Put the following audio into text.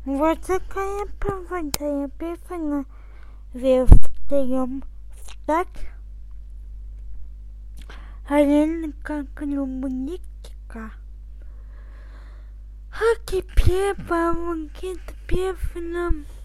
Вот такая погода, я писала втором встать, реально как любничка. А теперь помогит песня.